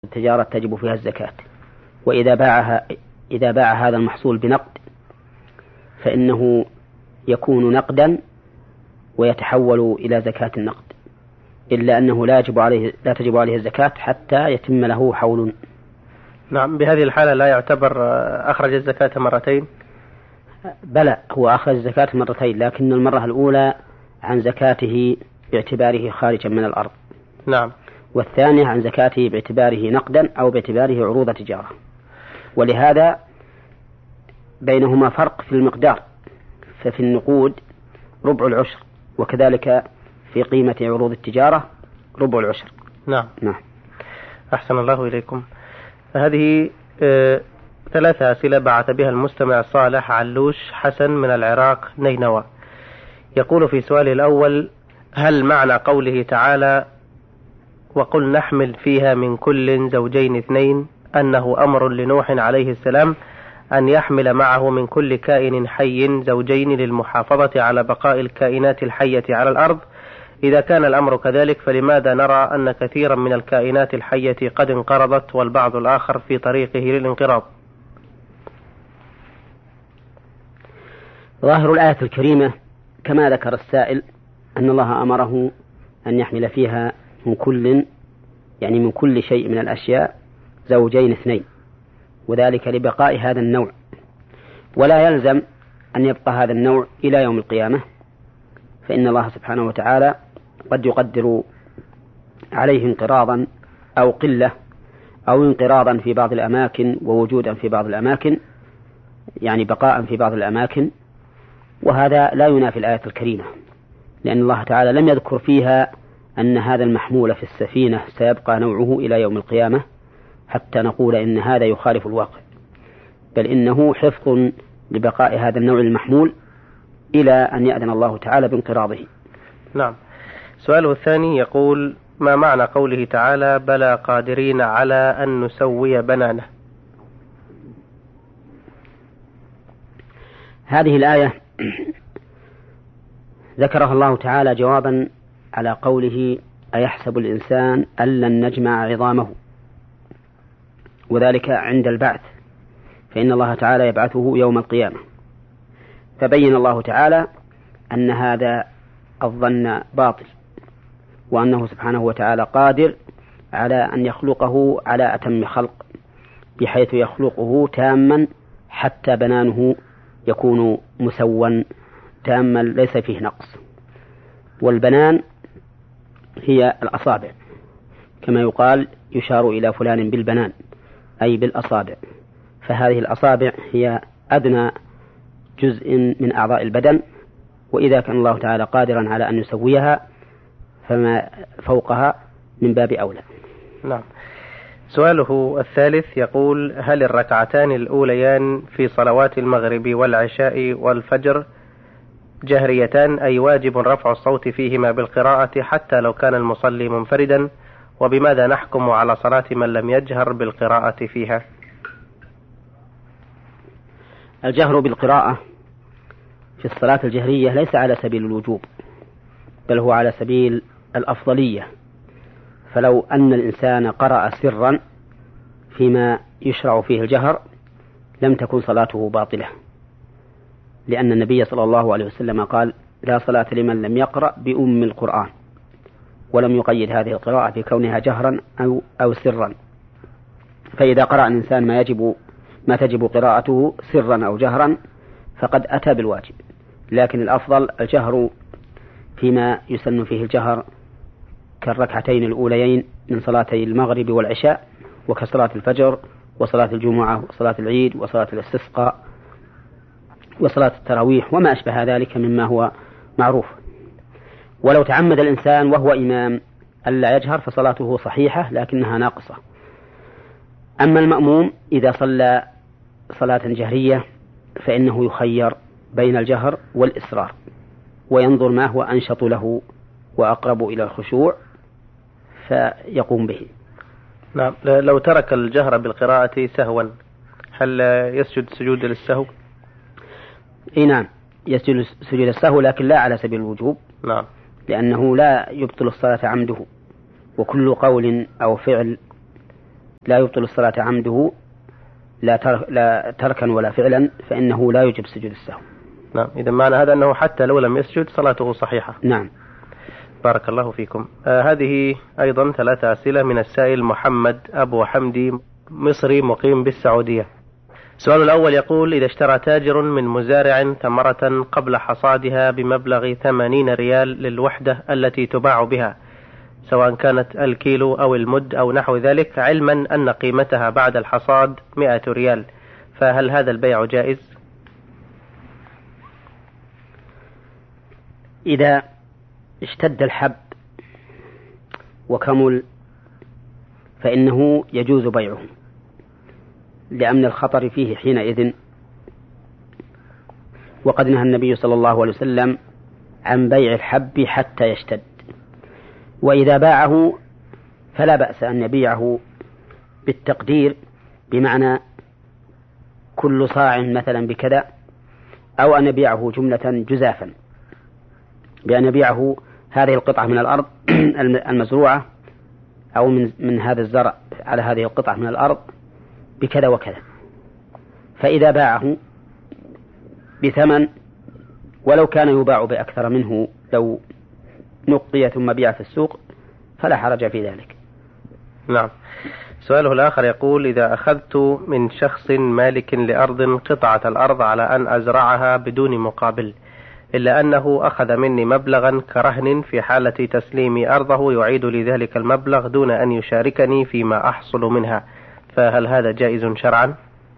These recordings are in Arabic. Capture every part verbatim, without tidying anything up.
التجارة تجب فيها الزكاة. وإذا باعها إذا باع هذا المحصول بنقد فإنه يكون نقدا ويتحول إلى زكاة النقد، إلا أنه لا يجب عليه لا تجب عليه الزكاة حتى يتم له حول. نعم، بهذه الحالة لا يعتبر أخرج الزكاة مرتين؟ بلى، هو أخرج الزكاة مرتين، لكن المرة الأولى عن زكاته باعتباره خارجا من الأرض. نعم. والثانية عن زكاته باعتباره نقدا أو باعتباره عروض تجارة، ولهذا بينهما فرق في المقدار، ففي النقود ربع العشر، وكذلك في قيمة عروض التجارة ربع العشر. نعم. نعم. أحسن الله إليكم. هذه آه ثلاثة أسئلة بعث بها المستمع صالح علوش حسن من العراق نينوى. يقول في سؤاله الأول: هل معنى قوله تعالى وقل نحمل فيها من كل زوجين اثنين أنه أمر لنوح عليه السلام أن يحمل معه من كل كائن حي زوجين للمحافظة على بقاء الكائنات الحية على الأرض؟ إذا كان الأمر كذلك فلماذا نرى أن كثيرا من الكائنات الحية قد انقرضت والبعض الآخر في طريقه للانقراض؟ ظاهر الآية الكريمة كما ذكر السائل أن الله أمره أن يحمل فيها من كل يعني من كل شيء من الأشياء زوجين اثنين، وذلك لبقاء هذا النوع، ولا يلزم أن يبقى هذا النوع إلى يوم القيامة، فإن الله سبحانه وتعالى قد يقدر عليه انقراضا أو قلة أو انقراضا في بعض الأماكن ووجودا في بعض الأماكن، يعني بقاء في بعض الأماكن، وهذا لا ينافي الآية الكريمة، لأن الله تعالى لم يذكر فيها أن هذا المحمول في السفينة سيبقى نوعه إلى يوم القيامة حتى نقول إن هذا يخالف الواقع، بل إنه حفظ لبقاء هذا النوع المحمول إلى أن يأذن الله تعالى بانقراضه. نعم. سؤاله الثاني يقول: ما معنى قوله تعالى بلى قادرين على أن نسوي بنانه؟ هذه الآية ذكرها الله تعالى جوابا على قوله أيحسب الإنسان أن لن نجمع عظامه، وذلك عند البعث، فإن الله تعالى يبعثه يوم القيامة. فبين الله تعالى أن هذا الظن باطل، وأنه سبحانه وتعالى قادر على أن يخلقه على أتم خلق، بحيث يخلقه تاما حتى بنانه يكون مسوا تاما ليس فيه نقص. والبنان هي الأصابع، كما يقال يشار إلى فلان بالبنان أي بالأصابع، فهذه الأصابع هي أدنى جزء من أعضاء البدن، وإذا كان الله تعالى قادرا على أن يسويها فما فوقها من باب أولى. نعم. سؤاله الثالث يقول: هل الركعتان الأوليان في صلوات المغرب والعشاء والفجر جهريتان أي واجب رفع الصوت فيهما بالقراءة حتى لو كان المصلي منفردا؟ وبماذا نحكم على صلاة من لم يجهر بالقراءة فيها؟ الجهر بالقراءة في الصلاة الجهرية ليس على سبيل الوجوب، بل هو على سبيل الأفضلية، فلو أن الإنسان قرأ سرا فيما يشرع فيه الجهر لم تكن صلاته باطلة، لأن النبي صلى الله عليه وسلم قال: لا صلاة لمن لم يقرأ بأم القرآن، ولم يقيد هذه القراءة بكونها جهرا أو, أو سرا. فإذا قرأ الإنسان ما يجب ما تجب قراءته سرا أو جهرا فقد أتى بالواجب، لكن الأفضل الجهر فيما يسن فيه الجهر كالركعتين الأوليين من صلاتي المغرب والعشاء، وكصلاة الفجر وصلاة الجمعة وصلاة العيد وصلاة الاستسقاء وصلاة التراويح وما أشبه ذلك مما هو معروف. ولو تعمد الإنسان وهو إمام ألا يجهر فصلاته صحيحة لكنها ناقصة. أما المأموم إذا صلى صلاة جهرية فإنه يخير بين الجهر والإسرار، وينظر ما هو أنشط له وأقرب إلى الخشوع فيقوم به. نعم. لو ترك الجهر بالقراءة سهوا هل يسجد سجود للسهو؟ إيه نعم، يسجد سجود السهو، لكن لا على سبيل الوجوب. نعم. لأنه لا يبطل الصلاة عمده، وكل قول أو فعل لا يبطل الصلاة عمده لا تركا ولا فعلا، فإنه لا يجب سجود السهو. نعم، إذا معنى هذا أنه حتى لو لم يسجد صلاته صحيحة. نعم. بارك الله فيكم. آه هذه أيضا ثلاثة أسئلة من السائل محمد أبو حمدي، مصري مقيم بالسعودية. السؤال الأول يقول: إذا اشترى تاجر من مزارع ثمرة قبل حصادها بمبلغ ثمانين ريال للوحدة التي تباع بها، سواء كانت الكيلو أو المد أو نحو ذلك، علما أن قيمتها بعد الحصاد مئة ريال، فهل هذا البيع جائز؟ إذا اشتد الحب وكمل فإنه يجوز بيعه لأمن الخطر فيه حينئذ، وقد نهى النبي صلى الله عليه وسلم عن بيع الحب حتى يشتد. وإذا باعه فلا بأس أن يبيعه بالتقدير، بمعنى كل صاع مثلا بكذا، أو أن يبيعه جملة جزافا، بأن يبيعه هذه القطعة من الأرض المزروعة أو من, من هذا الزرع على هذه القطعة من الأرض بكذا وكذا. فإذا باعه بثمن ولو كان يباع بأكثر منه لو نقي ثم بيع في السوق فلا حرج في ذلك. نعم. سؤاله الآخر يقول: إذا أخذت من شخص مالك لأرض قطعة الأرض على أن أزرعها بدون مقابل، إلا أنه أخذ مني مبلغا كرهن، في حالة تسليم أرضه يعيد لي ذلك المبلغ دون أن يشاركني فيما أحصل منها، فهل هذا جائز شرعا؟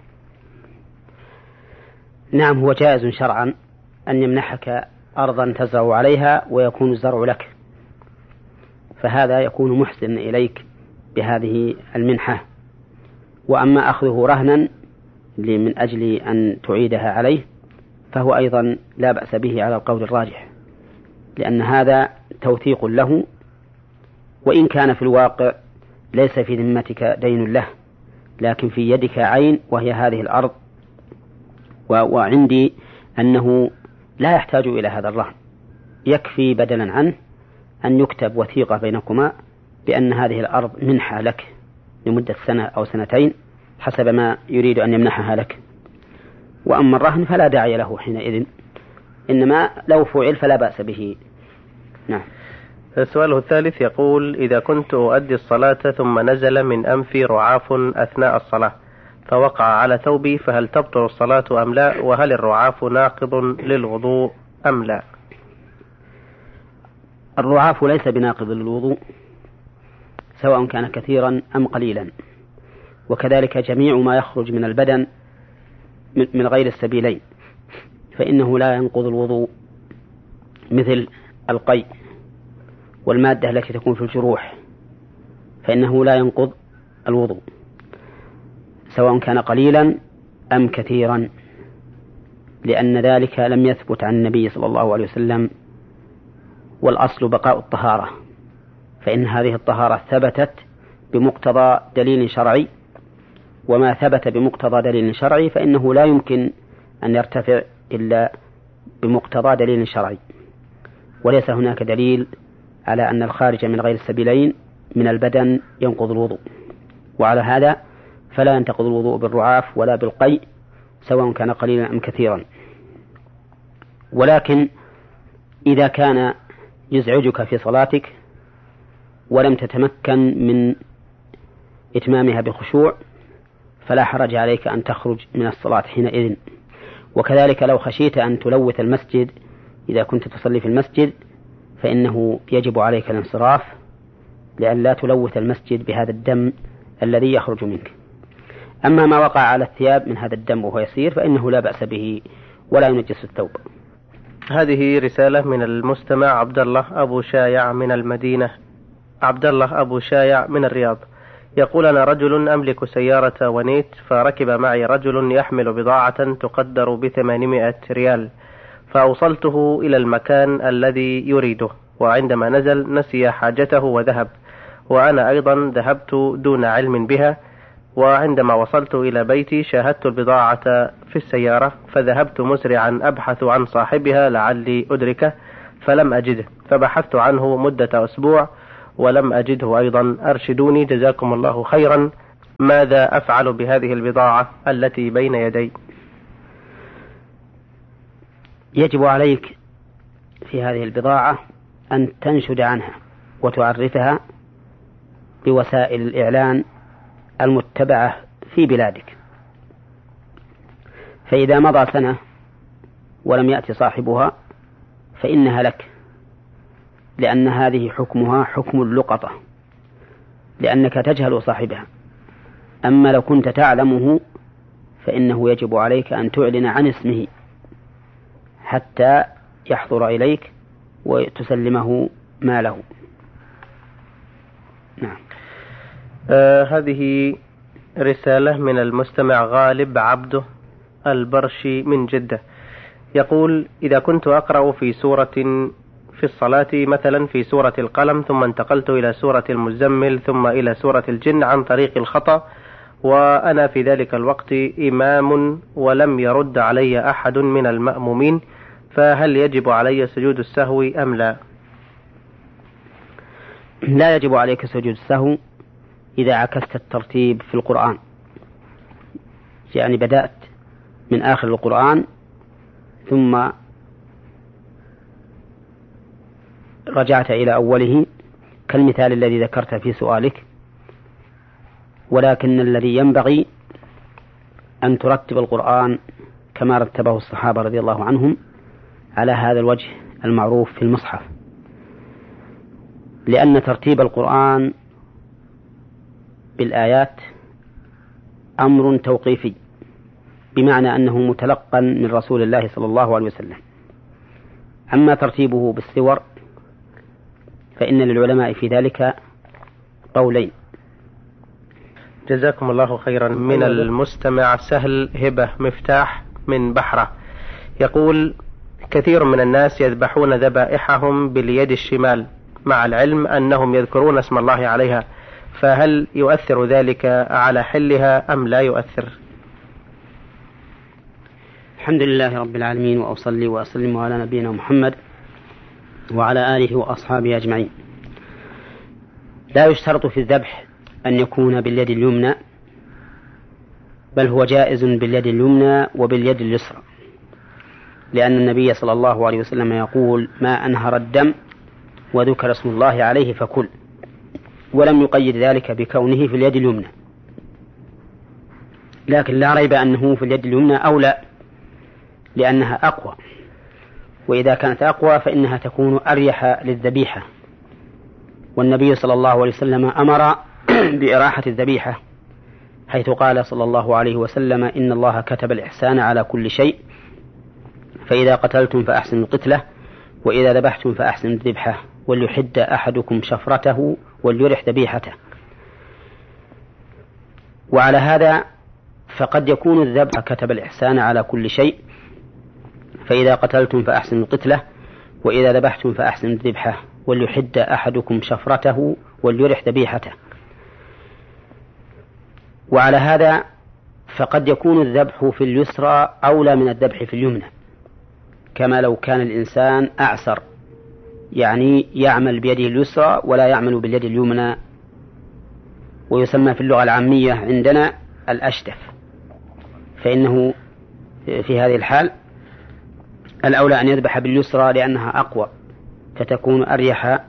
نعم، هو جائز شرعا أن يمنحك أرضا تزرع عليها ويكون الزرع لك، فهذا يكون محسن إليك بهذه المنحة. وأما أخذه رهنا من أجل أن تعيدها عليه فهو أيضا لا بأس به على القول الراجح، لأن هذا توثيق له، وإن كان في الواقع ليس في ذمتك دين له، لكن في يدك عين وهي هذه الأرض، وعندي أنه لا يحتاج إلى هذا الرهن، يكفي بدلا عنه أن يكتب وثيقة بينكما بأن هذه الأرض منحة لك لمدة سنة أو سنتين حسب ما يريد أن يمنحها لك. وأما الرهن فلا داعي له حينئذ، إنما لو فعل فلا بأس به. نعم. السؤال الثالث يقول: إذا كنت أؤدي الصلاة ثم نزل من أنفي رعاف أثناء الصلاة فوقع على ثوبي، فهل تبطل الصلاة أم لا؟ وهل الرعاف ناقض للوضوء أم لا؟ الرعاف ليس بناقض للوضوء سواء كان كثيرا أم قليلا، وكذلك جميع ما يخرج من البدن من غير السبيلين فإنه لا ينقض الوضوء، مثل القيء والمادة التي تكون في الجروح فإنه لا ينقض الوضوء سواء كان قليلا أم كثيرا، لأن ذلك لم يثبت عن النبي صلى الله عليه وسلم. والأصل بقاء الطهارة، فإن هذه الطهارة ثبتت بمقتضى دليل شرعي، وما ثبت بمقتضى دليل شرعي فإنه لا يمكن أن يرتفع إلا بمقتضى دليل شرعي، وليس هناك دليل على أن الخارج من غير السبيلين من البدن ينقض الوضوء. وعلى هذا فلا ينتقض الوضوء بالرعاف ولا بالقيء سواء كان قليلا أم كثيرا. ولكن إذا كان يزعجك في صلاتك ولم تتمكن من إتمامها بخشوع فلا حرج عليك أن تخرج من الصلاة حينئذ. وكذلك لو خشيت أن تلوث المسجد إذا كنت تصلي في المسجد فإنه يجب عليك الانصراف لأن لا تلوث المسجد بهذا الدم الذي يخرج منك. أما ما وقع على الثياب من هذا الدم وهو يسير فإنه لا بأس به ولا ينجس الثوب. هذه رسالة من المستمع عبد الله أبو شايع من المدينة. عبد الله أبو شايع من الرياض يقول: أنا رجل أملك سيارة ونيت، فركب معي رجل يحمل بضاعة تقدر بثمانمائة ريال، فأوصلته إلى المكان الذي يريده، وعندما نزل نسي حاجته وذهب، وأنا أيضا ذهبت دون علم بها، وعندما وصلت إلى بيتي شاهدت البضاعة في السيارة، فذهبت مسرعا أبحث عن صاحبها لعلي أدركه فلم أجده، فبحثت عنه مدة أسبوع ولم أجده أيضا، أرشدوني جزاكم الله خيرا. ماذا أفعل بهذه البضاعة التي بين يدي؟ يجب عليك في هذه البضاعة أن تنشد عنها وتعرفها بوسائل الإعلان المتبعة في بلادك. فإذا مضى سنة ولم يأتي صاحبها فإنها لك، لأن هذه حكمها حكم اللقطة، لأنك تجهل صاحبها. أما لو كنت تعلمه فإنه يجب عليك أن تعلن عن اسمه حتى يحضر إليك وتسلمه ماله. نعم. آه هذه رسالة من المستمع غالب عبده البرشي من جدة، يقول: إذا كنت أقرأ في سورة في الصلاة مثلا في سورة القلم، ثم انتقلت إلى سورة المزمل، ثم إلى سورة الجن عن طريق الخطأ، وأنا في ذلك الوقت إمام ولم يرد علي أحد من المأمومين، فهل يجب علي سجود السهو أم لا؟ لا يجب عليك سجود السهو إذا عكست الترتيب في القرآن، يعني بدأت من آخر القرآن ثم رجعت إلى أوله كالمثال الذي ذكرت في سؤالك، ولكن الذي ينبغي أن ترتب القرآن كما رتبه الصحابة رضي الله عنهم على هذا الوجه المعروف في المصحف، لأن ترتيب القرآن بالآيات أمر توقيفي، بمعنى أنه متلقى من رسول الله صلى الله عليه وسلم. أما ترتيبه بالسور فإن للعلماء في ذلك قولين. جزاكم الله خيرا. من المستمع سهل هبة مفتاح من بحرة، يقول: كثير من الناس يذبحون ذبائحهم باليد الشمال مع العلم أنهم يذكرون اسم الله عليها، فهل يؤثر ذلك على حلها أم لا يؤثر؟ الحمد لله رب العالمين، وأصلي وأسلم على نبينا محمد وعلى آله وأصحابه أجمعين. لا يشترط في الذبح أن يكون باليد اليمنى، بل هو جائز باليد اليمنى وباليد اليسرى، لأن النبي صلى الله عليه وسلم يقول: ما أنهر الدم وذكر اسم الله عليه فكل، ولم يقيد ذلك بكونه في اليد اليمنى. لكن لا ريب أنه في اليد اليمنى أولى، لأنها أقوى، وإذا كانت أقوى فإنها تكون أريح للذبيحة، والنبي صلى الله عليه وسلم أمر بإراحة الذبيحة، حيث قال صلى الله عليه وسلم: إن الله كتب الإحسان على كل شيء، فإذا قتلتم فأحسنوا القتلة، وإذا ذبحتم فأحسنوا الذبحة، وليحد أحدكم شفرته وليرح ذبيحته. وعلى هذا فقد يكون الذبح كتب الإحسان على كل شيء، فإذا قتلتم فأحسنوا القتلة، وإذا ذبحتم فأحسنوا الذبحة، وليحد أحدكم شفرته وليرح ذبيحته. وعلى هذا فقد يكون الذبح في اليسرى أولى من الذبح في اليمنى، كما لو كان الإنسان أعسر، يعني يعمل بيده اليسرى ولا يعمل باليد اليمنى، ويسمى في اللغة العامية عندنا الأشتف، فإنه في هذه الحال الأولى أن يذبح باليسرى لأنها أقوى، فتكون أريح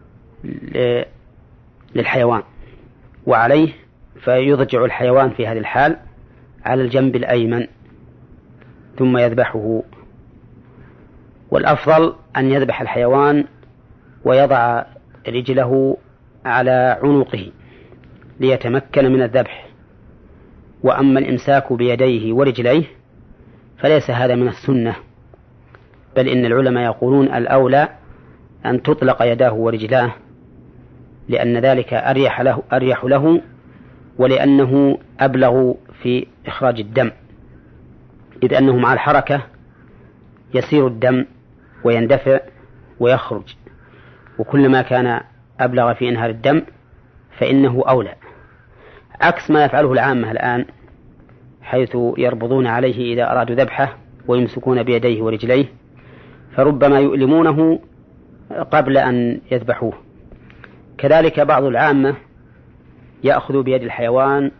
للحيوان، وعليه فيضجع الحيوان في هذه الحال على الجنب الأيمن ثم يذبحه. والأفضل أن يذبح الحيوان ويضع رجله على عنقه ليتمكن من الذبح. وأما الإمساك بيديه ورجليه فليس هذا من السنة، بل إن العلماء يقولون الأولى أن تطلق يداه ورجلاه، لأن ذلك أريح له, أريح له ولأنه أبلغ في إخراج الدم، إذ أنه مع الحركة يسير الدم ويندفع ويخرج، وكلما كان أبلغ في إنهار الدم فإنه أولى، عكس ما يفعله العامة الآن، حيث يربضون عليه إذا أرادوا ذبحه ويمسكون بيديه ورجليه، فربما يؤلمونه قبل أن يذبحوه. كذلك بعض العامة يأخذ بيد الحيوان